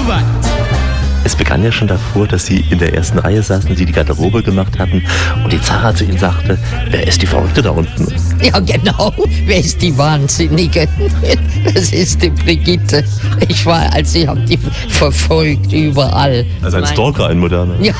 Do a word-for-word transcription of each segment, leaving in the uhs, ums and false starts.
weit. Es begann ja schon davor, dass Sie in der ersten Reihe saßen, Sie die Garderobe gemacht hatten und die Zara zu Ihnen sagte, wer ist die Verrückte da unten? Ja, genau. Wer ist die Wahnsinnige? Das ist die Brigitte. Ich war, als ich habe die verfolgt überall. Also ein Stalker, ein moderner. Ja,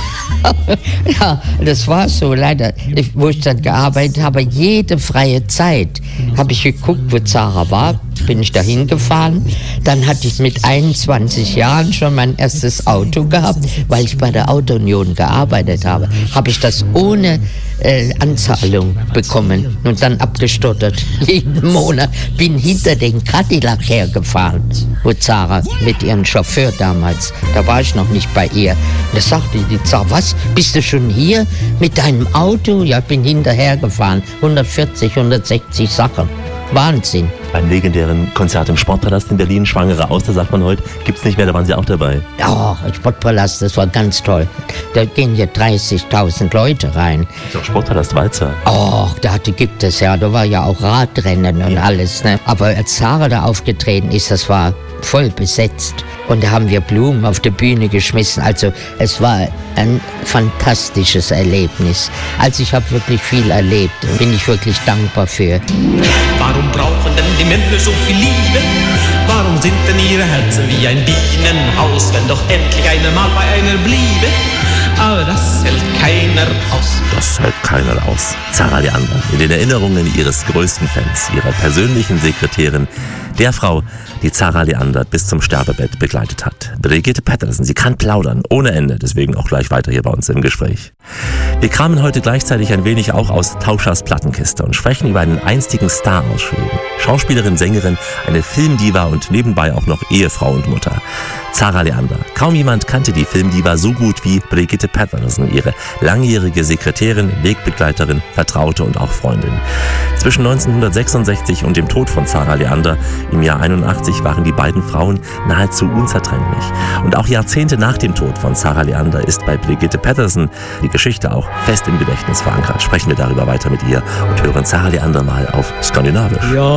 ja, das war so leider. Ich, wo ich dann gearbeitet habe, jede freie Zeit habe ich geguckt, wo Zara war. Bin ich dahin gefahren. Dann hatte ich mit einundzwanzig Jahren schon mein erstes Auto gehabt, weil ich bei der Auto-Union gearbeitet habe. Habe ich das ohne äh, Anzahlung bekommen und dann abgestottert. Jeden Monat bin hinter den Cadillac hergefahren, wo Zara mit ihrem Chauffeur damals, da war ich noch nicht bei ihr. Da sagte die Zara, was, bist du schon hier mit deinem Auto? Ja, ich bin hinterhergefahren, hundertvierzig, hundertsechzig Sachen. Wahnsinn. Beim legendären Konzert im Sportpalast in Berlin, Schwangere Auster, sagt man heute, gibt's nicht mehr, da waren Sie auch dabei. Ja, im Sportpalast, das war ganz toll. Da gehen hier dreißigtausend Leute rein. Ist auch Sportpalast Walzer. Oh, da gibt es ja, da war ja auch Radrennen und alles, ne? Aber als Zara da aufgetreten ist, das war voll besetzt. Und da haben wir Blumen auf die Bühne geschmissen. Also es war ein fantastisches Erlebnis. Also ich habe wirklich viel erlebt und bin ich wirklich dankbar für. Warum brauchen denn die Männer so viel Liebe? Warum sind denn ihre Herzen wie ein Bienenhaus, wenn doch endlich einer mal bei einer bliebe? Aber das hält keiner aus. Das hält keiner aus. Zara Leander, in den Erinnerungen ihres größten Fans, ihrer persönlichen Sekretärin, der Frau, die Zara Leander bis zum Sterbebett begleitet hat. Brigitte Patterson, sie kann plaudern, ohne Ende, deswegen auch gleich weiter hier bei uns im Gespräch. Wir kramen heute gleichzeitig ein wenig auch aus Tauschers Plattenkiste und sprechen über einen einstigen Star aus Schweden. Schauspielerin, Sängerin, eine Filmdiva und nebenbei auch noch Ehefrau und Mutter. Zara Leander. Kaum jemand kannte die Filmdiva so gut wie Brigitte Patterson, ihre langjährige Sekretärin, Wegbegleiterin, Vertraute und auch Freundin. Zwischen neunzehnhundertsechsundsechzig und dem Tod von Zara Leander im Jahr einundachtzig waren die beiden Frauen nahezu unzertrennlich. Und auch Jahrzehnte nach dem Tod von Zara Leander ist bei Brigitte Patterson die Geschichte auch fest im Gedächtnis verankert. Sprechen wir darüber weiter mit ihr und hören Zara Leander mal auf Skandinavisch. Ja.